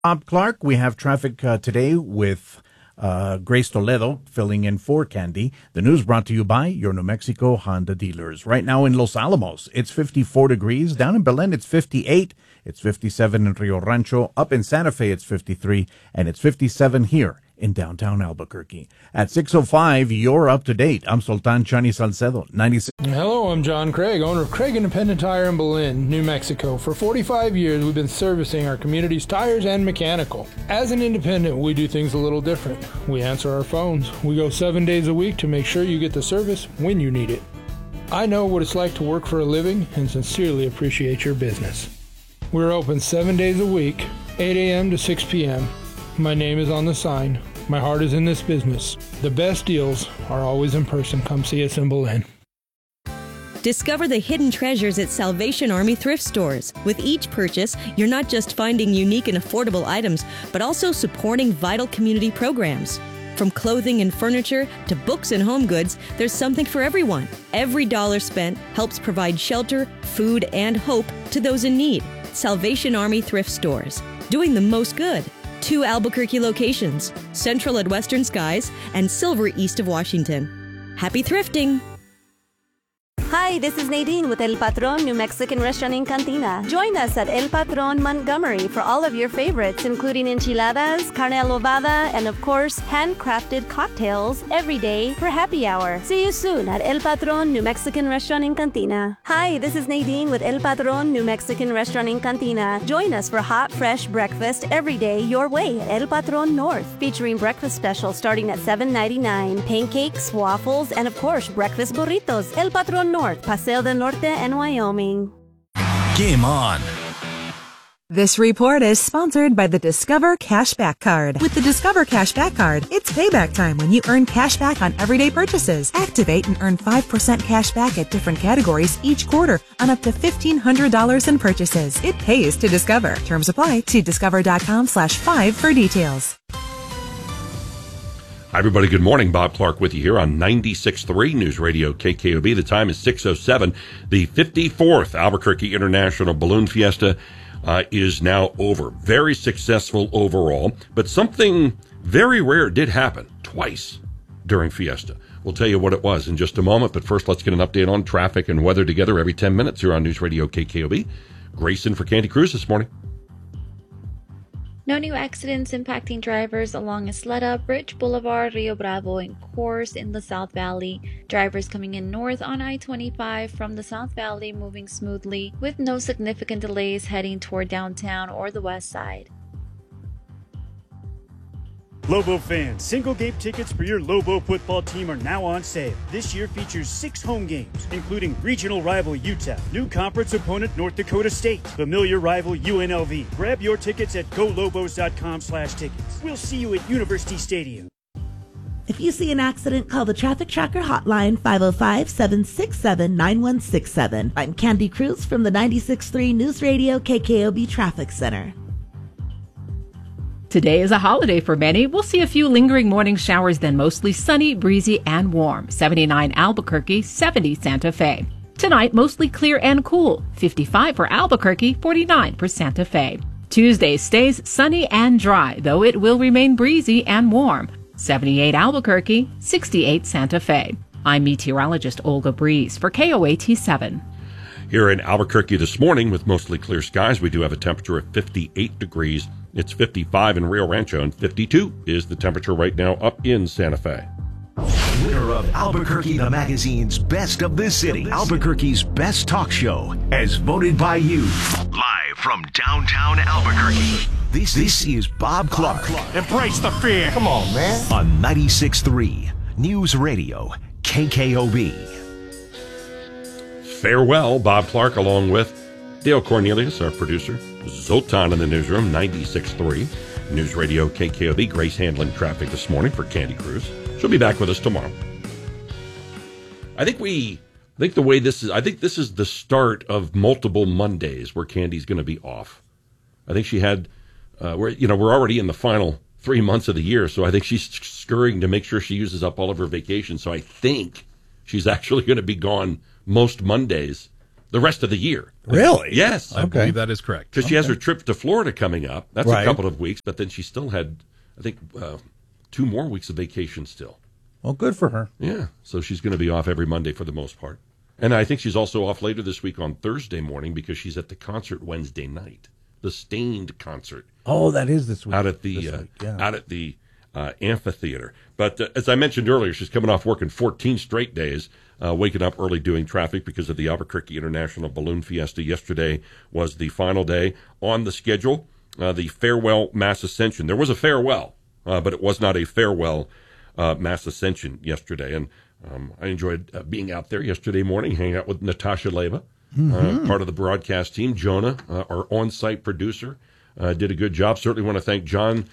Bob Clark, we have traffic today with Grace Toledo filling in for Candy. The news brought to you by your New Mexico Honda dealers. Right now in Los Alamos, it's 54 degrees. Down in Belen, it's 58. It's 57 in Rio Rancho. Up in Santa Fe, it's 53. And it's 57 here in downtown Albuquerque. At 6:05, you're up to date. I'm Sultan Chani Salcedo, 96. Hello, I'm John Craig, owner of Craig Independent Tire in Belen, New Mexico. For 45 years, we've been servicing our community's tires and mechanical. As an independent, we do things a little different. We answer our phones. We go 7 days a week to make sure you get the service when you need it. I know what it's like to work for a living and sincerely appreciate your business. We're open 7 days a week, 8 a.m. to 6 p.m. My name is on the sign. My heart is in this business. The best deals are always in person. Come see us in Belen. Discover the hidden treasures at Salvation Army thrift stores. With each purchase, you're not just finding unique and affordable items, but also supporting vital community programs. From clothing and furniture to books and home goods, there's something for everyone. Every dollar spent helps provide shelter, food, and hope to those in need. Salvation Army thrift stores, doing the most good. 2 Albuquerque locations, Central at Western Skies and Silver east of Washington. Happy thrifting! Hi, this is Nadine with El Patron New Mexican Restaurant in Cantina. Join us at El Patron Montgomery for all of your favorites, including enchiladas, carne adobada, and of course, handcrafted cocktails every day for happy hour. See you soon at El Patron New Mexican Restaurant in Cantina. Hi, this is Nadine with El Patron New Mexican Restaurant in Cantina. Join us for hot, fresh breakfast every day your way at El Patron North, featuring breakfast specials starting at $7.99, pancakes, waffles, and of course, breakfast burritos. El Patron North, Paseo del Norte and Wyoming. Game on. This report is sponsored by the Discover Cashback Card. With the Discover Cashback Card, it's payback time when you earn cash back on everyday purchases. Activate and earn 5% cash back at different categories each quarter on up to $1,500 in purchases. It pays to Discover. Terms apply. See discover.com/5 for details. Hi, everybody. Good morning. Bob Clark with you here on 96.3 News Radio KKOB. The time is 6:07. The 54th Albuquerque International Balloon Fiesta is now over. Very successful overall, but something very rare did happen twice during Fiesta. We'll tell you what it was in just a moment, but first let's get an update on traffic and weather together every 10 minutes here on News Radio KKOB. Grayson for Candy Cruz this morning. No new accidents impacting drivers along Isleta, Bridge Boulevard, Rio Bravo, and Coors in the South Valley. Drivers coming in north on I-25 from the South Valley moving smoothly with no significant delays heading toward downtown or the west side. Lobo fans, single game tickets for your Lobo football team are now on sale. This year features 6 home games, including regional rival UTEP, new conference opponent North Dakota State, familiar rival UNLV. Grab your tickets at golobos.com/tickets. We'll see you at University Stadium. If you see an accident, call the Traffic Tracker hotline 505-767-9167. I'm Candy Cruz from the 96.3 News Radio KKOB Traffic Center. Today is a holiday for many. We'll see a few lingering morning showers, then mostly sunny, breezy, and warm. 79 Albuquerque, 70 Santa Fe. Tonight, mostly clear and cool. 55 for Albuquerque, 49 for Santa Fe. Tuesday stays sunny and dry, though it will remain breezy and warm. 78 Albuquerque, 68 Santa Fe. I'm meteorologist Olga Breeze for KOAT 7. Here in Albuquerque this morning with mostly clear skies, we do have a temperature of 58 degrees. It's 55 in Rio Rancho, and 52 is the temperature right now up in Santa Fe. Winner of Albuquerque the Magazine's Best of the City, Albuquerque's best talk show, as voted by you. Live from downtown Albuquerque, this is Bob Clark. Embrace the fear. Come on, man. On 96.3 News Radio KKOB. Farewell, Bob Clark, along with Dale Cornelius, our producer. Zoltan in the newsroom, 96.3 News Radio KKOB. Grace handling traffic this morning for Candy Cruz. She'll be back with us tomorrow. I think this is the start of multiple Mondays where Candy's going to be off. I think she had, we're already in the final 3 months of the year, so I think she's scurrying to make sure she uses up all of her vacation. So I think she's actually going to be gone most Mondays the rest of the year. Really? Yes. I believe that is correct. Because she has her trip to Florida coming up. That's Right. a couple of weeks, but then she still had, I think, 2 more weeks of vacation still. Well, good for her. Yeah. So she's going to be off every Monday for the most part. And I think she's also off later this week on Thursday morning because she's at the concert Wednesday night, the Stained concert. Oh, that is this week. Out at the amphitheater. But as I mentioned earlier, she's coming off working 14 straight days, waking up early doing traffic because of the Albuquerque International Balloon Fiesta. Yesterday was the final day on the schedule, the Farewell Mass Ascension. There was a farewell, but it was not a farewell Mass Ascension yesterday. And I enjoyed being out there yesterday morning, hanging out with Natasha Leva, part of the broadcast team. Jonah, our on-site producer, did a good job. Certainly want to thank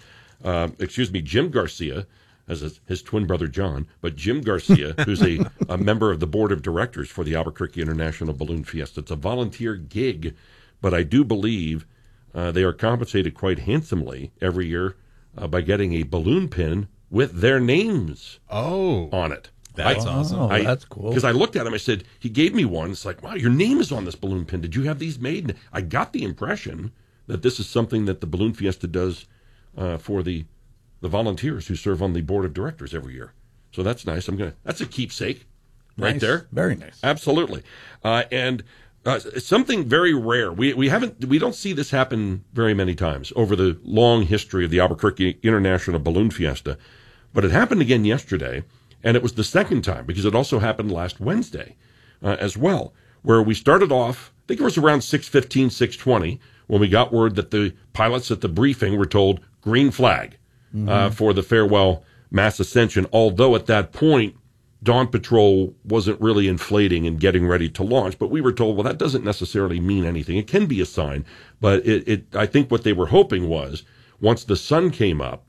Jim Garcia, as his twin brother John, but Jim Garcia, who's a member of the board of directors for the Albuquerque International Balloon Fiesta. It's a volunteer gig, but I do believe they are compensated quite handsomely every year by getting a balloon pin with their names on it. That's awesome. That's cool. Because I looked at him, I said, he gave me one. It's like, wow, your name is on this balloon pin. Did you have these made? And I got the impression that this is something that the Balloon Fiesta does for the volunteers who serve on the board of directors every year. So that's nice. That's a keepsake right Nice. there. Very nice. Absolutely. And something very rare. We don't see this happen very many times over the long history of the Albuquerque International Balloon Fiesta. But it happened again yesterday, and it was the second time because it also happened last Wednesday as well, where we started off, I think it was around 6:15, 6:20, when we got word that the pilots at the briefing were told green flag for the Farewell Mass Ascension, although at that point, Dawn Patrol wasn't really inflating and getting ready to launch. But we were told, well, that doesn't necessarily mean anything. It can be a sign, but I think what they were hoping was once the sun came up,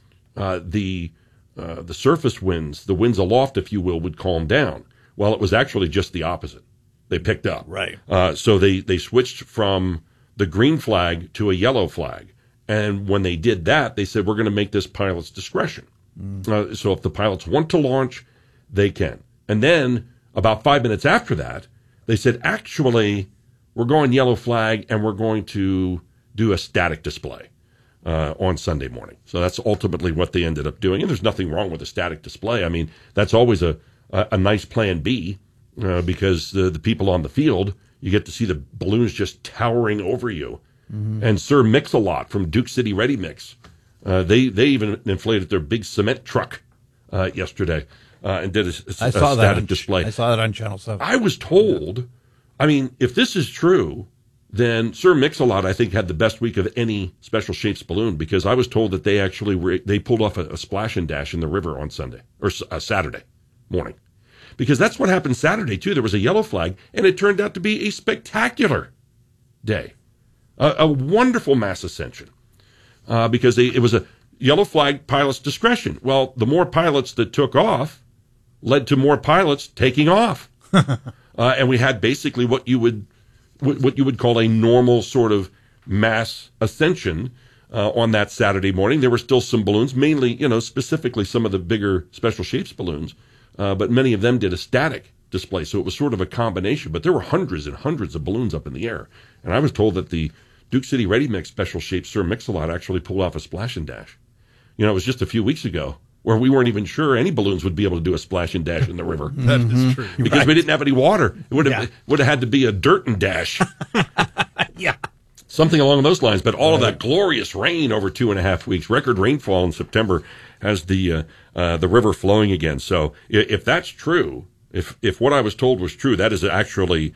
the surface winds, the winds aloft, if you will, would calm down. Well, it was actually just the opposite. They picked up. Right. So they switched from the green flag to a yellow flag. And when they did that, they said, we're going to make this pilot's discretion. So if the pilots want to launch, they can. And then about 5 minutes after that, they said, actually, we're going yellow flag and we're going to do a static display on Sunday morning. So that's ultimately what they ended up doing. And there's nothing wrong with a static display. I mean, that's always a nice plan B because the people on the field, you get to see the balloons just towering over you. And Sir Mix-a-Lot from Duke City Ready Mix, they even inflated their big cement truck yesterday and did a static display. I saw that on Channel 7. I was told, I mean, if this is true, then Sir Mix-a-Lot, I think, had the best week of any Special Shapes balloon because I was told that they actually they pulled off a splash and dash in the river on Sunday or Saturday morning. Because that's what happened Saturday, too. There was a yellow flag, and it turned out to be a spectacular day. A wonderful mass ascension because it was a yellow flag pilot's discretion. Well, the more pilots that took off led to more pilots taking off. And we had basically what you would call a normal sort of mass ascension on that Saturday morning. There were still some balloons, mainly, specifically some of the bigger Special Shapes balloons, but many of them did a static display. So it was sort of a combination, but there were hundreds and hundreds of balloons up in the air. And I was told that the Duke City Ready Mix Special Shapes Sir Mix-a-Lot actually pulled off a splash and dash. It was just a few weeks ago where we weren't even sure any balloons would be able to do a splash and dash in the river. That is true. Because we didn't have any water. It would have had to be a dirt and dash. Yeah. Something along those lines. But all of that glorious rain over 2.5 weeks, record rainfall in September has the river flowing again. So if that's true, if what I was told was true, that is actually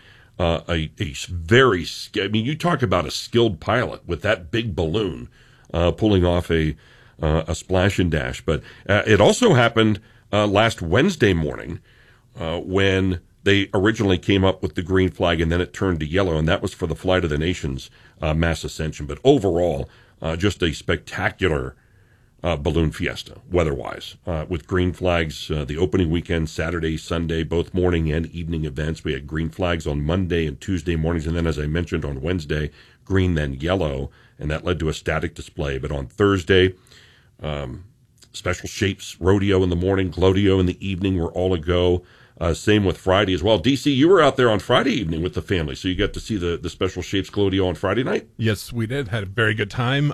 a very, you talk about a skilled pilot with that big balloon pulling off a splash and dash. But it also happened last Wednesday morning when they originally came up with the green flag and then it turned to yellow, and that was for the Flight of the Nations mass ascension. But overall, just a spectacular balloon fiesta, weather-wise, with green flags the opening weekend, Saturday, Sunday, both morning and evening events. We had green flags on Monday and Tuesday mornings, and then, as I mentioned, on Wednesday, green, then yellow, and that led to a static display. But on Thursday, Special Shapes Rodeo in the morning, Glodeo in the evening were all a-go. Same with Friday as well. DC, you were out there on Friday evening with the family, so you got to see the Special Shapes Collodion on Friday night? Yes, we did. Had a very good time.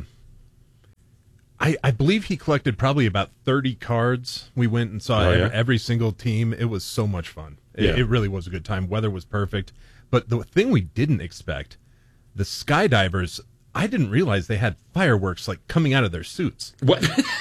I believe he collected probably about 30 cards. We went and saw every single team. It was so much fun. It really was a good time. Weather was perfect. But the thing we didn't expect, the skydivers, I didn't realize they had fireworks like coming out of their suits. What?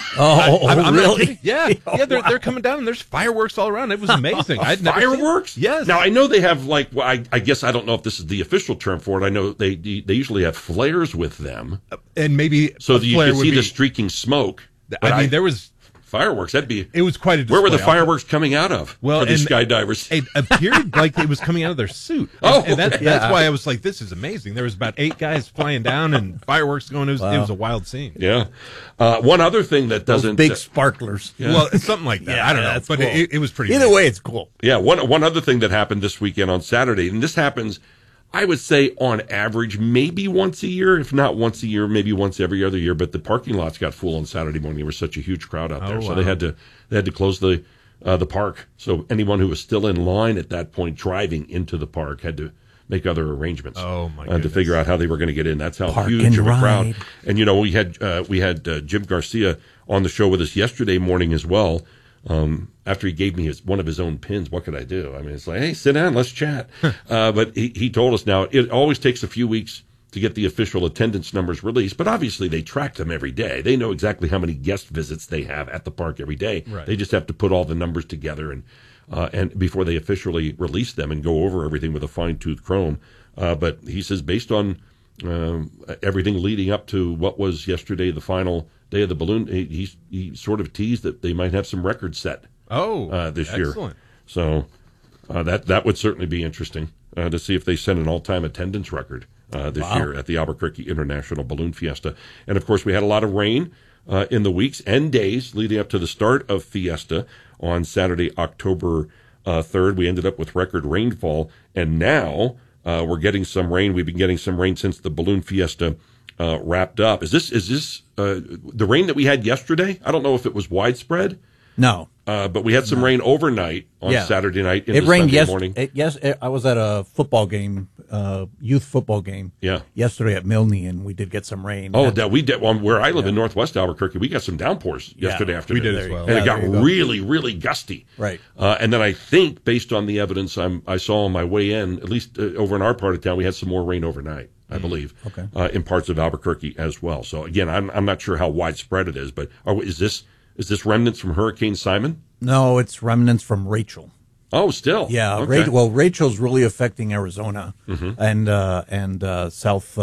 I'm really? Yeah. They're coming down and there's fireworks all around. It was amazing. Fireworks? Yes. Now I know they have I guess I don't know if this is the official term for it. I know they usually have flares with them, and maybe so that you can see the streaking smoke. I mean, there was fireworks. It was quite a display. Where were the fireworks coming out of for these skydivers? It appeared like it was coming out of their suit. And that's why I was like, this is amazing. There was about 8 guys flying down and fireworks going. It was a wild scene. Yeah. One other thing that doesn't... Those big sparklers. Yeah. Well, something like that. I don't know. But cool. it was pretty Either way, it's cool. Yeah. One other thing that happened this weekend on Saturday, and this happens... I would say on average, maybe once a year, if not once a year, maybe once every other year. But the parking lots got full on Saturday morning. There was such a huge crowd out there, so they had to close the park. So anyone who was still in line at that point driving into the park had to make other arrangements to figure out how they were going to get in. That's how huge of a crowd. And we had Jim Garcia on the show with us yesterday morning as well. After he gave me one of his own pins, what could I do? I mean, it's like, hey, sit down, let's chat. But he told us now it always takes a few weeks to get the official attendance numbers released, but obviously they track them every day. They know exactly how many guest visits they have at the park every day. Right. They just have to put all the numbers together and before they officially release them and go over everything with a fine-tooth comb. But he says based on everything leading up to what was yesterday, the final day of the balloon, he sort of teased that they might have some records set this year. So that would certainly be interesting to see if they set an all-time attendance record this year at the Albuquerque International Balloon Fiesta. And, of course, we had a lot of rain in the weeks and days leading up to the start of Fiesta on Saturday, October 3rd. We ended up with record rainfall, and now we're getting some rain. We've been getting some rain since the Balloon Fiesta wrapped up. Is this the rain that we had yesterday? I don't know if it was widespread. No. But we had some rain overnight on Saturday night into it rained Sunday morning. I was at a football game, youth football game yesterday at Milne, and we did get some rain. Oh, we did. Well, where I live in Northwest Albuquerque, we got some downpours yesterday afternoon. We did as well. And it got really, really gusty. Right. And then I think, based on the evidence I saw on my way in, at least over in our part of town, we had some more rain overnight, I believe, in parts of Albuquerque as well. So, again, I'm not sure how widespread it is, but is this remnants from Hurricane Simon? No, it's remnants from Rachel. Oh, still? Yeah. Okay. Rachel's really affecting Arizona and South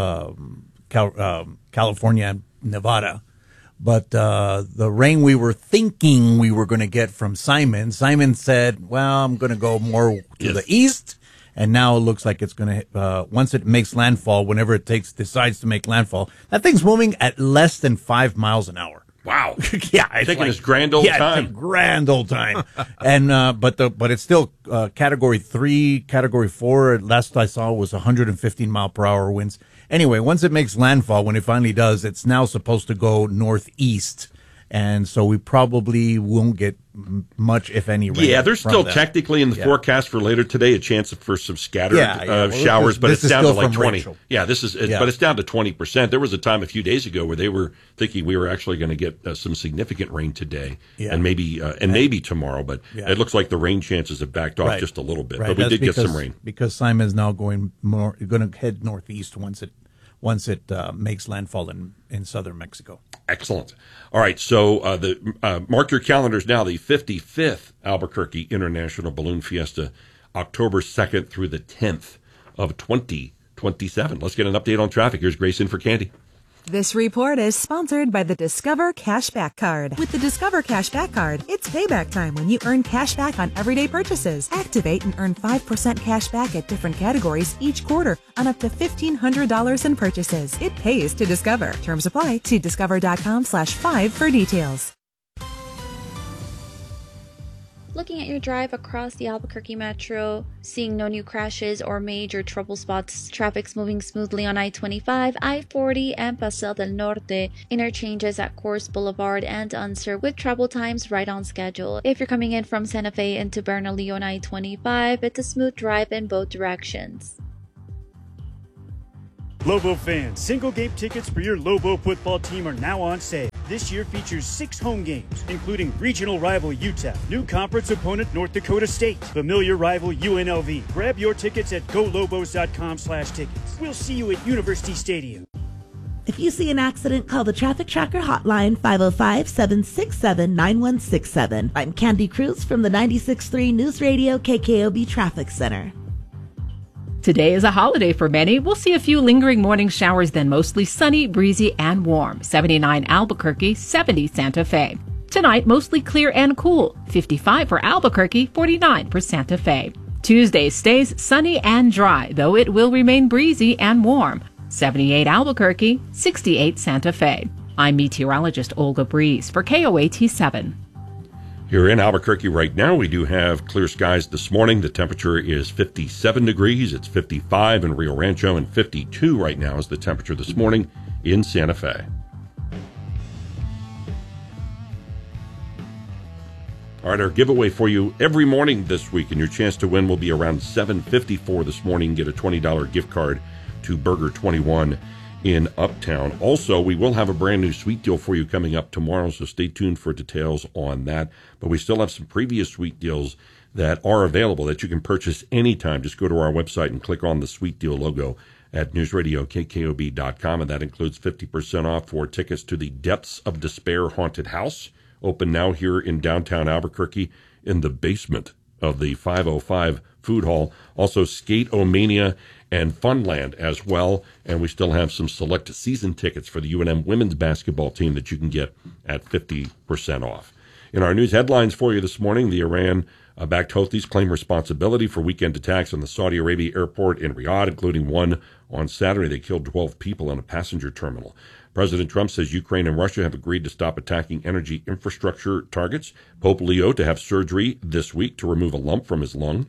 California and Nevada. But the rain we were thinking we were going to get from Simon said, well, I'm going to go more to the east. And now it looks like it's going to, once it makes landfall, whenever it decides to make landfall, that thing's moving at less than 5 miles an hour. Wow. Yeah. It's taking his grand old time. It's a grand old time. And, but it's still, category 3, category 4. Last I saw was 115 mile per hour winds. Anyway, once it makes landfall, when it finally does, it's now supposed to go northeast. And so we probably won't get much, if any, rain. Yeah, there's still technically in the forecast for later today a chance for some scattered showers, but it's down to like 20. Rachel. Yeah, but it's down to 20%. There was a time a few days ago where they were thinking we were actually going to get some significant rain today and maybe tomorrow, but it looks like the rain chances have backed off just a little bit. But we did get some rain because Simon's now going to head northeast once it makes landfall in southern Mexico. Excellent. All right, so mark your calendars now. The 55th Albuquerque International Balloon Fiesta, October 2nd through the 10th of 2027. Let's get an update on traffic. Here's Grace in for Candy. This report is sponsored by the Discover Cashback Card. With the Discover Cashback Card, it's payback time when you earn cash back on everyday purchases. Activate and earn 5% cash back at different categories each quarter on up to $1,500 in purchases. It pays to Discover. Terms apply. See discover.com/5 for details. Looking at your drive across the Albuquerque Metro, seeing no new crashes or major trouble spots, traffic's moving smoothly on I-25, I-40, and Paseo del Norte, interchanges at Coors Boulevard and Unser with travel times right on schedule. If you're coming in from Santa Fe into Bernalillo on I-25, it's a smooth drive in both directions. Lobo fans, single game tickets for your Lobo football team are now on sale. This year features 6 home games, including regional rival UTEP, new conference opponent North Dakota State, familiar rival UNLV. Grab your tickets at golobos.com/tickets. We'll see you at University Stadium. If you see an accident, call the Traffic Tracker hotline 505-767-9167. I'm Candy Cruz from the 96.3 News Radio KKOB Traffic Center. Today is a holiday for many. We'll see a few lingering morning showers, then mostly sunny, breezy, and warm. 79 Albuquerque, 70 Santa Fe. Tonight, mostly clear and cool. 55 for Albuquerque, 49 for Santa Fe. Tuesday stays sunny and dry, though it will remain breezy and warm. 78 Albuquerque, 68 Santa Fe. I'm meteorologist Olga Breeze for KOAT7. Here in Albuquerque right now, we do have clear skies this morning. The temperature is 57 degrees. It's 55 in Rio Rancho, and 52 right now is the temperature this morning in Santa Fe. All right, our giveaway for you every morning this week, and your chance to win will be around 7:54 this morning. Get a $20 gift card to Burger 21 in Uptown. Also, we will have a brand new sweet deal for you coming up tomorrow, so stay tuned for details on that. But we still have some previous sweet deals that are available that you can purchase anytime. Just go to our website and click on the sweet deal logo at newsradiokkob.com, and that includes 50% off for tickets to the Depths of Despair Haunted House, open now here in downtown Albuquerque in the basement of the 505 Food Hall. Also, Skate-O-Mania and Funland as well. And we still have some select season tickets for the UNM women's basketball team that you can get at 50% off. In our news headlines for you this morning, the Iran-backed Houthis claim responsibility for weekend attacks on the Saudi Arabia airport in Riyadh, including one on Saturday. They killed 12 people on a passenger terminal. President Trump says Ukraine and Russia have agreed to stop attacking energy infrastructure targets. Pope Leo to have surgery this week to remove a lump from his lung.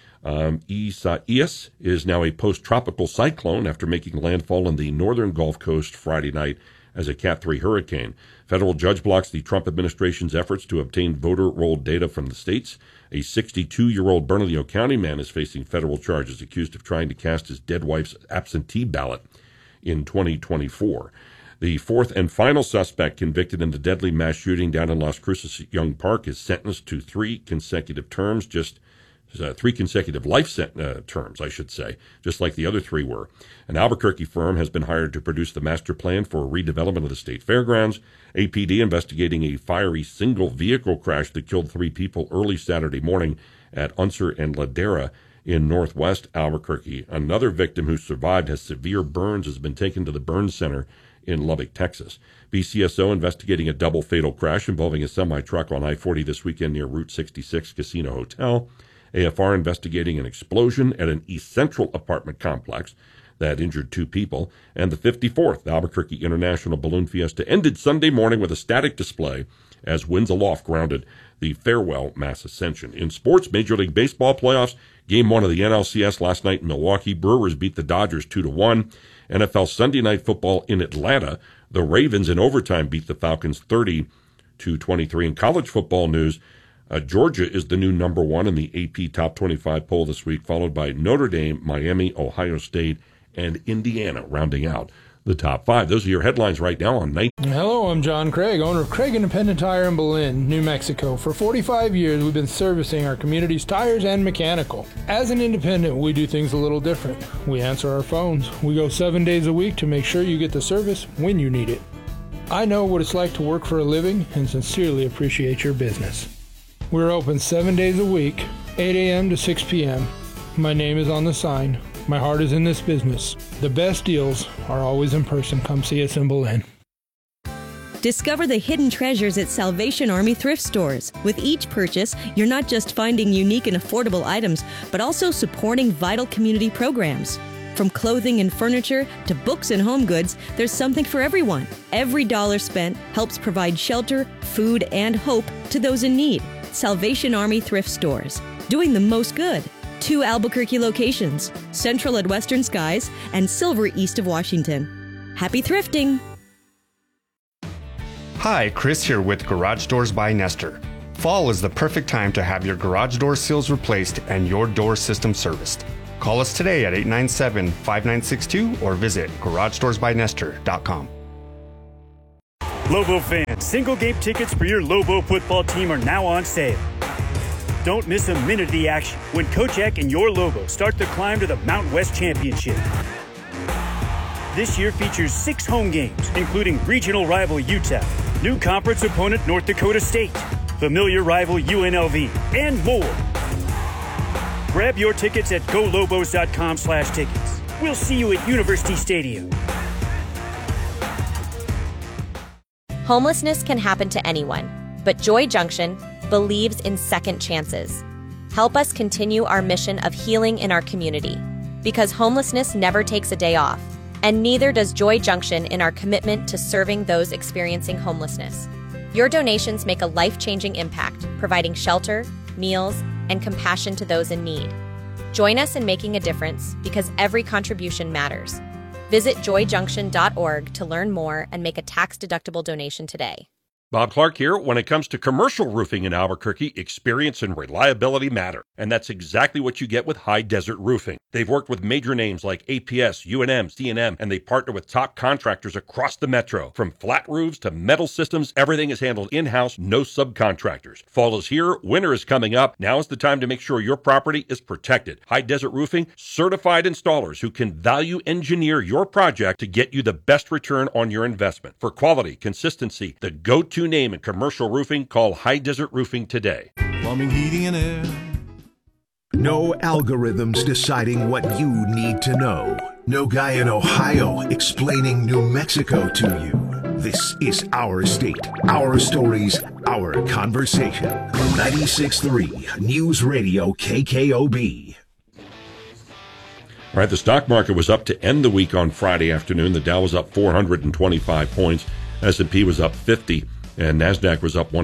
Isaias is now a post-tropical cyclone after making landfall in the northern Gulf Coast Friday night as a Cat 3 hurricane. Federal judge blocks the Trump administration's efforts to obtain voter roll data from the states. A 62-year-old Bernalillo County man is facing federal charges accused of trying to cast his dead wife's absentee ballot in 2024. The fourth and final suspect convicted in the deadly mass shooting down in Las Cruces Young Park is sentenced to 3 consecutive terms, just 3 consecutive life terms, I should say, just like the other 3 were. An Albuquerque firm has been hired to produce the master plan for redevelopment of the state fairgrounds. APD investigating a fiery single vehicle crash that killed 3 people early Saturday morning at Unser and Ladera in northwest Albuquerque. Another victim who survived has severe burns has been taken to the burn center in Lubbock, Texas. BCSO investigating a double fatal crash involving a semi-truck on I-40 this weekend near Route 66 Casino Hotel. AFR investigating an explosion at an East Central apartment complex that injured 2 people. And the 54th Albuquerque International Balloon Fiesta ended Sunday morning with a static display as winds aloft grounded the Farewell Mass Ascension. In sports, Major League Baseball playoffs, Game 1 of the NLCS last night in Milwaukee. Brewers beat the Dodgers 2-1. NFL Sunday Night Football in Atlanta. The Ravens in overtime beat the Falcons 30-23. In college football news, Georgia is the new number 1 in the AP Top 25 poll this week, followed by Notre Dame, Miami, Ohio State, and Indiana, rounding out the top 5. Those are your headlines right now on night. Hello, I'm John Craig, owner of Craig Independent Tire in Belen, New Mexico. For 45 years, we've been servicing our community's tires and mechanical. As an independent, we do things a little different. We answer our phones. We go 7 days a week to make sure you get the service when you need it. I know what it's like to work for a living and sincerely appreciate your business. We're open 7 days a week, 8 a.m. to 6 p.m. My name is on the sign. My heart is in this business. The best deals are always in person. Come see us in Belen. Discover the hidden treasures at Salvation Army thrift stores. With each purchase, you're not just finding unique and affordable items, but also supporting vital community programs. From clothing and furniture to books and home goods, there's something for everyone. Every dollar spent helps provide shelter, food, and hope to those in need. at Salvation Army thrift stores, doing the most good. 2 Albuquerque locations, Central at Western Skies and Silver east of Washington. Happy thrifting! Hi, Chris here with Garage Doors by Nestor. Fall is the perfect time to have your garage door seals replaced and your door system serviced. Call us today at 897-5962 or visit GarageDoorsByNestor.com. Lobo fans, single game tickets for your Lobo football team are now on sale. Don't miss a minute of the action when Coach Eck and your Lobo start the climb to the Mountain West Championship. This year features 6 home games, including regional rival UTEP, new conference opponent North Dakota State, familiar rival UNLV, and more. Grab your tickets at golobos.com/tickets. We'll see you at University Stadium. Homelessness can happen to anyone, but Joy Junction believes in second chances. Help us continue our mission of healing in our community, because homelessness never takes a day off, and neither does Joy Junction in our commitment to serving those experiencing homelessness. Your donations make a life-changing impact, providing shelter, meals, and compassion to those in need. Join us in making a difference, because every contribution matters. Visit joyjunction.org to learn more and make a tax-deductible donation today. Bob Clark here. When it comes to commercial roofing in Albuquerque, experience and reliability matter. And that's exactly what you get with High Desert Roofing. They've worked with major names like APS, UNM, C&M, and they partner with top contractors across the metro. From flat roofs to metal systems, everything is handled in-house, no subcontractors. Fall is here, winter is coming up. Now is the time to make sure your property is protected. High Desert Roofing, certified installers who can value engineer your project to get you the best return on your investment. For quality, consistency, the go-to name in commercial roofing, call High Desert Roofing today. Plumbing, heating, and air. No algorithms deciding what you need to know. No guy in Ohio explaining New Mexico to you. This is our state, our stories, our conversation. 96.3 News Radio KKOB. All right, the stock market was up to end the week on Friday afternoon. The Dow was up 425 points. S&P was up 50, and NASDAQ was up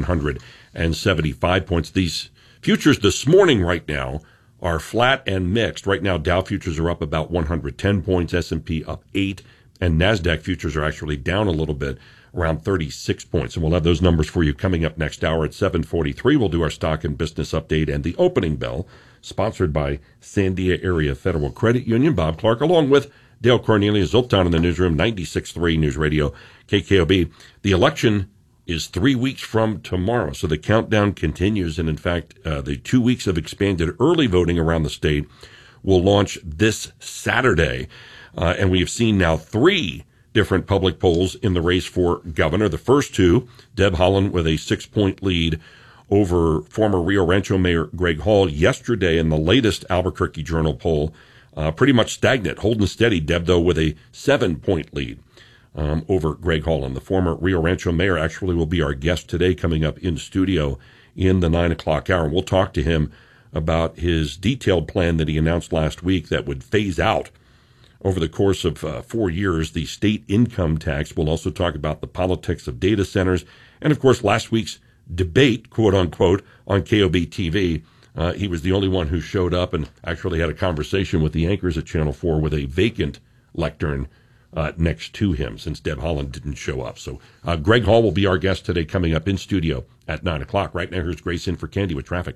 175 points. These futures this morning right now are flat and mixed. Right now, Dow futures are up about 110 points, S&P up 8, and NASDAQ futures are actually down a little bit, around 36 points. And we'll have those numbers for you coming up next hour at 7:43. We'll do our stock and business update and the opening bell, sponsored by Sandia Area Federal Credit Union. Bob Clark, along with Dale Cornelius, Zoltan in the newsroom, 96.3 News Radio, KKOB. The election is 3 weeks from tomorrow, so the countdown continues. And in fact, the 2 weeks of expanded early voting around the state will launch this Saturday. And we have seen now 3 different public polls in the race for governor. The first 2, Deb Haaland with a 6-point lead over former Rio Rancho Mayor Greg Hall yesterday. In the latest Albuquerque Journal poll, pretty much stagnant, holding steady. Deb, though, with a 7-point lead over Greg Hall. And the former Rio Rancho mayor actually will be our guest today, coming up in studio in the 9 o'clock hour. And we'll talk to him about his detailed plan that he announced last week that would phase out over the course of 4 years the state income tax. We'll also talk about the politics of data centers. And, of course, last week's debate, quote unquote, on KOB TV. He was the only one who showed up and actually had a conversation with the anchors at Channel 4 with a vacant lectern next to him, since Deb Haaland didn't show up. So Greg Hall will be our guest today, coming up in studio at 9 o'clock. Right now, here's Grace in for Candy with traffic.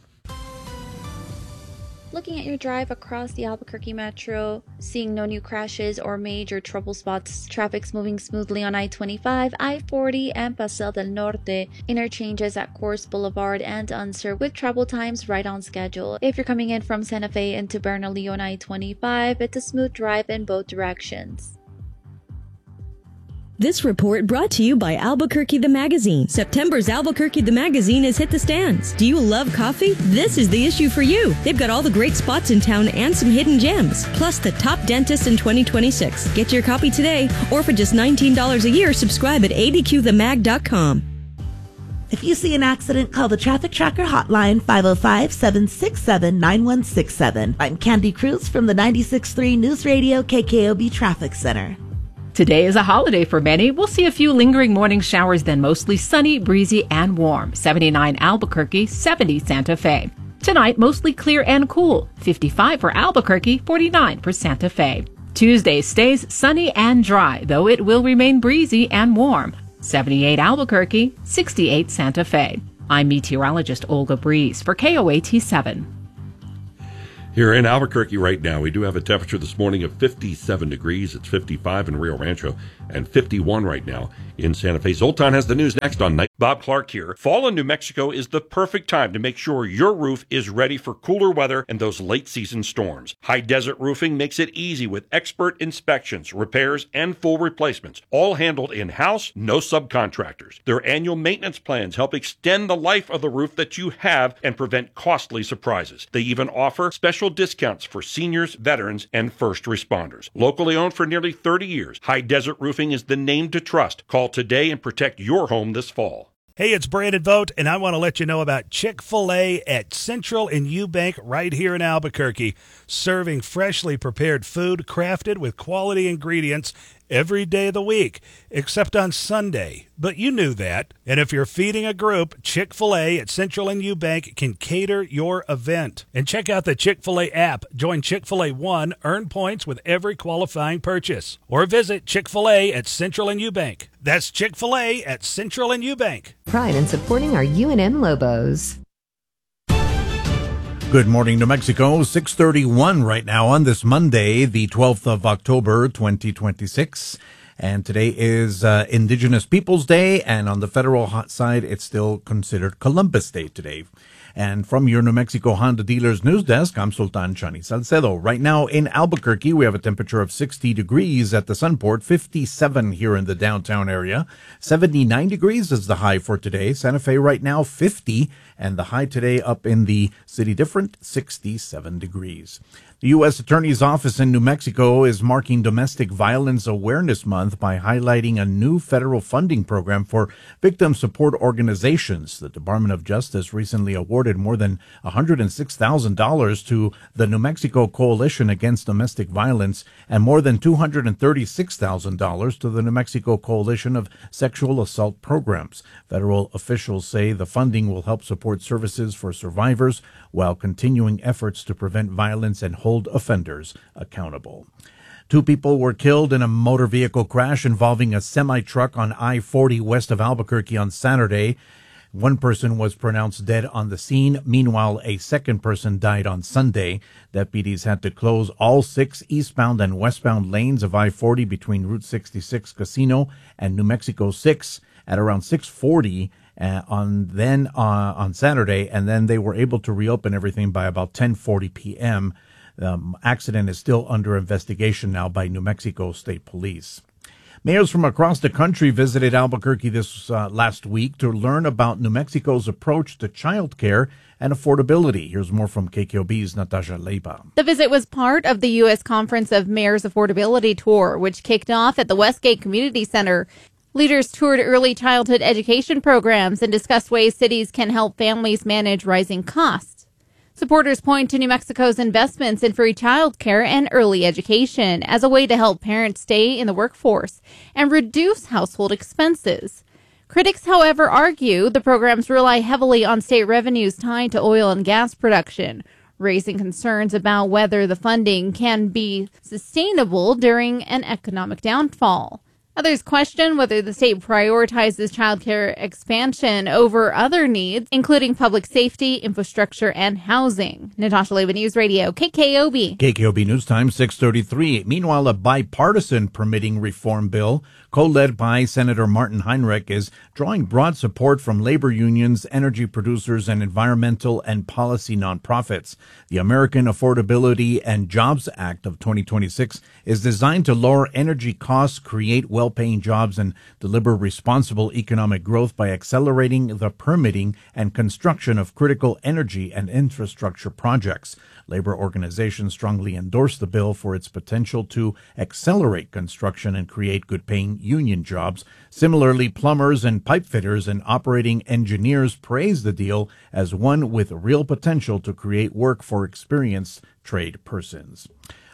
Looking at your drive across the Albuquerque Metro, seeing no new crashes or major trouble spots. Traffic's moving smoothly on I-25, I-40, and Paseo del Norte. Interchanges at Coors Boulevard and Unser, with travel times right on schedule. If you're coming in from Santa Fe into Bernalillo on I-25, it's a smooth drive in both directions. This report brought to you by Albuquerque the Magazine. September's Albuquerque the Magazine has hit the stands. Do you love coffee? This is the issue for you. They've got all the great spots in town and some hidden gems, plus the top dentists in 2026. Get your copy today, or for just $19 a year, subscribe at adqthemag.com. If you see an accident, call the Traffic Tracker hotline, 505-767-9167. I'm Candy Cruz from the 96.3 News Radio KKOB Traffic Center. Today is a holiday for many. We'll see a few lingering morning showers, then mostly sunny, breezy, and warm. 79 Albuquerque, 70 Santa Fe. Tonight, mostly clear and cool. 55 for Albuquerque, 49 for Santa Fe. Tuesday stays sunny and dry, though it will remain breezy and warm. 78 Albuquerque, 68 Santa Fe. I'm meteorologist Olga Breeze for KOAT 7. Here in Albuquerque right now, we do have a temperature this morning of 57 degrees. It's 55 in Rio Rancho and 51 right now in Santa Fe. Zoltan has the news next on Night. Bob Clark here. Fall in New Mexico is the perfect time to make sure your roof is ready for cooler weather and those late season storms. High Desert Roofing makes it easy with expert inspections, repairs, and full replacements, all handled in-house, no subcontractors. Their annual maintenance plans help extend the life of the roof that you have and prevent costly surprises. They even offer special discounts for seniors, veterans, and first responders. Locally owned for nearly 30 years, High Desert Roofing is the name to trust. Call today and protect your home this fall. Hey, it's Brandon Vogt, and I want to let you know about Chick-fil-A at Central and Eubank right here in Albuquerque, serving freshly prepared food crafted with quality ingredients every day of the week, except on Sunday. But you knew that. And if you're feeding a group, Chick-fil-A at Central and Eubank can cater your event. And check out the Chick-fil-A app. Join Chick-fil-A One, earn points with every qualifying purchase. Or visit Chick-fil-A at Central and Eubank. That's Chick-fil-A at Central and Eubank. Pride in supporting our UNM Lobos. Good morning, New Mexico. 6:31 right now on this Monday, the 12th of October, 2026. And today is Indigenous Peoples Day, and on the federal side, it's still considered Columbus Day today. And from your New Mexico Honda Dealers News Desk, I'm Sultan Chani Salcedo. Right now in Albuquerque, we have a temperature of 60 degrees at the Sunport, 57 here in the downtown area. 79 degrees is the high for today. Santa Fe right now, 50, and the high today up in the city different, 67 degrees. The U.S. Attorney's Office in New Mexico is marking Domestic Violence Awareness Month by highlighting a new federal funding program for victim support organizations. The Department of Justice recently awarded more than $106,000 to the New Mexico Coalition Against Domestic Violence and more than $236,000 to the New Mexico Coalition of Sexual Assault Programs. Federal officials say the funding will help support services for survivors while continuing efforts to prevent violence and hold offenders accountable. 2 people were killed in a motor vehicle crash involving a semi-truck on I-40 west of Albuquerque on Saturday. 1 person was pronounced dead on the scene. Meanwhile, a second person died on Sunday. Deputies had to close all 6 eastbound and westbound lanes of I-40 between Route 66 Casino and New Mexico 6 at around 6:40 on Saturday, and then they were able to reopen everything by about 10:40 p.m. The accident is still under investigation now by New Mexico State Police. Mayors from across the country visited Albuquerque this last week to learn about New Mexico's approach to child care and affordability. Here's more from KKOB's Natasha Leiba. The visit was part of the U.S. Conference of Mayors Affordability Tour, which kicked off at the Westgate Community Center. Leaders toured early childhood education programs and discussed ways cities can help families manage rising costs. Supporters point to New Mexico's investments in free childcare and early education as a way to help parents stay in the workforce and reduce household expenses. Critics, however, argue the programs rely heavily on state revenues tied to oil and gas production, raising concerns about whether the funding can be sustainable during an economic downfall. Others question whether the state prioritizes childcare expansion over other needs, including public safety, infrastructure, and housing. Natasha Leiba, News Radio, KKOB. KKOB News Time, 6:33. Meanwhile, a bipartisan permitting reform bill, co-led by Senator Martin Heinrich, is drawing broad support from labor unions, energy producers, and environmental and policy nonprofits. The American Affordability and Jobs Act of 2026 is designed to lower energy costs, create well-paying jobs, and deliver responsible economic growth by accelerating the permitting and construction of critical energy and infrastructure projects. Labor organizations strongly endorse the bill for its potential to accelerate construction and create good-paying union jobs. Similarly, plumbers and pipe fitters and operating engineers praise the deal as one with real potential to create work for experienced trade persons.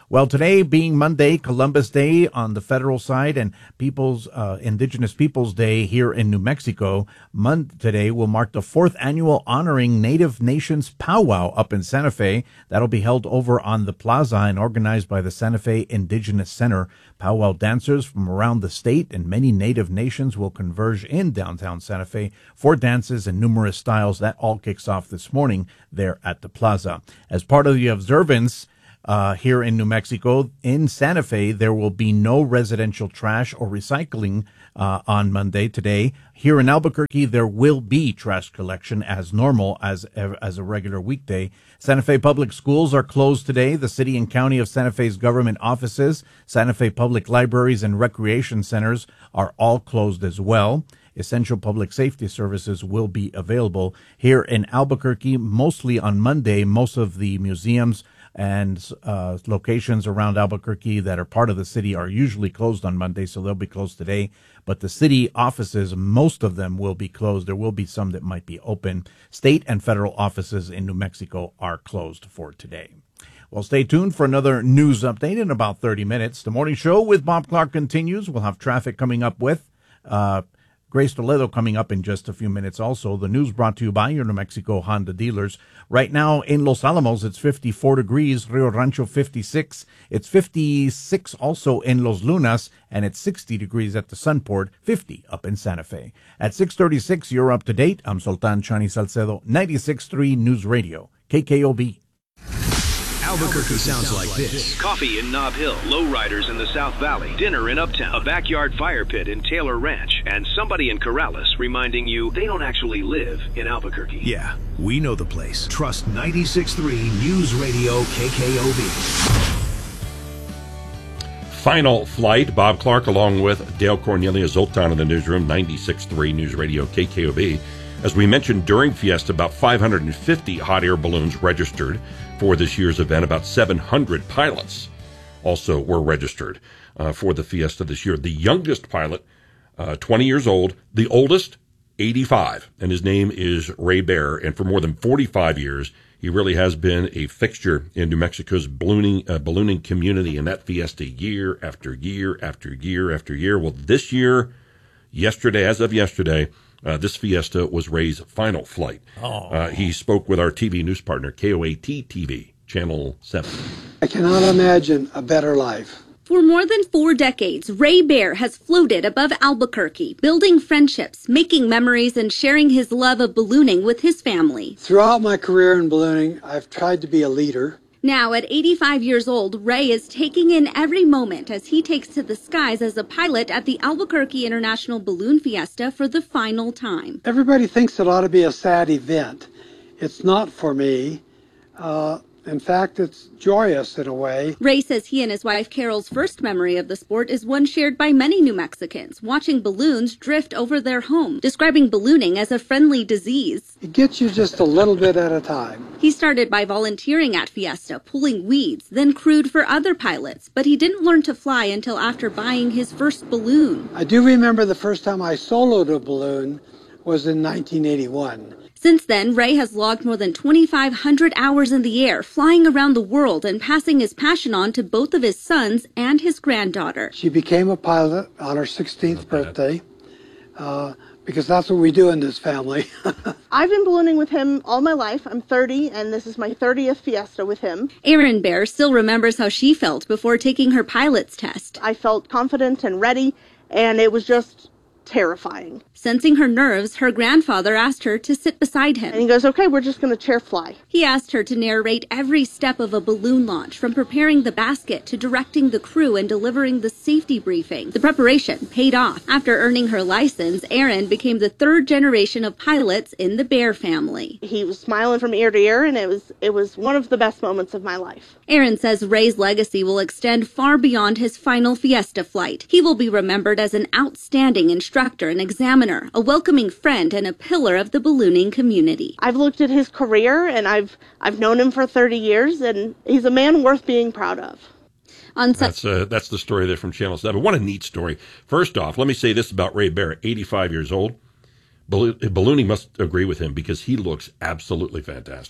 Well, today being Monday, Columbus Day on the federal side, and Indigenous Peoples Day here in New Mexico, today will mark the 4th annual Honoring Native Nations Powwow up in Santa Fe. That'll be held over on the plaza and organized by the Santa Fe Indigenous Center. Powwow dancers from around the state and many Native nations will converge in downtown Santa Fe for dances in numerous styles. That all kicks off this morning there at the plaza. As part of the observance, here in New Mexico, in Santa Fe, there will be no residential trash or recycling on Monday today. Here in Albuquerque, there will be trash collection as normal as a regular weekday. Santa Fe Public Schools are closed today. The city and county of Santa Fe's government offices, Santa Fe Public Libraries, and recreation centers are all closed as well. Essential public safety services will be available here in Albuquerque, mostly on Monday. Most of the museums and locations around Albuquerque that are part of the city are usually closed on Monday, so they'll be closed today. But the city offices, most of them will be closed. There will be some that might be open. State and federal offices in New Mexico are closed for today. Well, stay tuned for another news update in about 30 minutes. The morning show with Bob Clark continues. We'll have traffic coming up with Grace Toledo coming up in just a few minutes. Also, the news brought to you by your New Mexico Honda dealers. Right now in Los Alamos, it's 54 degrees. Rio Rancho, 56. It's 56 also in Los Lunas, and it's 60 degrees at the Sunport, 50 up in Santa Fe. At 6:36, you're up to date. I'm Sultan Chani Salcedo, 96.3 News Radio, KKOB. Albuquerque sounds like this. Coffee in Nob Hill, lowriders in the South Valley, dinner in Uptown, a backyard fire pit in Taylor Ranch, and somebody in Corrales reminding you they don't actually live in Albuquerque. Yeah, we know the place. Trust 96.3 News Radio KKOB. Final flight. Bob Clark along with Dale Cornelius Zoltan in the newsroom, 96.3 News Radio KKOB. As we mentioned during Fiesta, about 550 hot air balloons registered for this year's event. About 700 pilots also were registered for the Fiesta this year. The youngest pilot, 20 years old. The oldest, 85. And his name is Ray Bear. And for more than 45 years, he really has been a fixture in New Mexico's ballooning community. And that Fiesta year after year after year after year. Well, this year, as of yesterday, this Fiesta was Ray's final flight. He spoke with our TV news partner, KOAT TV, Channel 7. I cannot imagine a better life. For more than 4 decades, Ray Bear has floated above Albuquerque, building friendships, making memories, and sharing his love of ballooning with his family. Throughout my career in ballooning, I've tried to be a leader. Now, at 85 years old, Ray is taking in every moment as he takes to the skies as a pilot at the Albuquerque International Balloon Fiesta for the final time. Everybody thinks it ought to be a sad event. It's not for me. In fact, it's joyous in a way. Ray says he and his wife Carol's first memory of the sport is one shared by many New Mexicans, watching balloons drift over their home, describing ballooning as a friendly disease. It gets you just a little bit at a time. He started by volunteering at Fiesta, pulling weeds, then crewed for other pilots, but he didn't learn to fly until after buying his first balloon. I do remember the first time I soloed a balloon was in 1981. Since then, Ray has logged more than 2,500 hours in the air, flying around the world and passing his passion on to both of his sons and his granddaughter. She became a pilot on her 16th birthday, because that's what we do in this family. I've been ballooning with him all my life. I'm 30, and this is my 30th Fiesta with him. Erin Bear still remembers how she felt before taking her pilot's test. I felt confident and ready, and it was just terrifying. Sensing her nerves, her grandfather asked her to sit beside him. And he goes, okay, we're just going to chair fly. He asked her to narrate every step of a balloon launch, from preparing the basket to directing the crew and delivering the safety briefing. The preparation paid off. After earning her license, Erin became the 3rd generation of pilots in the Bear family. He was smiling from ear to ear, and it was one of the best moments of my life. Erin says Ray's legacy will extend far beyond his final Fiesta flight. He will be remembered as an outstanding instructor and examiner, a welcoming friend, and a pillar of the ballooning community. I've looked at his career, and I've known him for 30 years, and he's a man worth being proud of. That's the story there from Channel 7. What a neat story. First off, let me say this about Ray Bear, 85 years old. Ballooning must agree with him because he looks absolutely fantastic.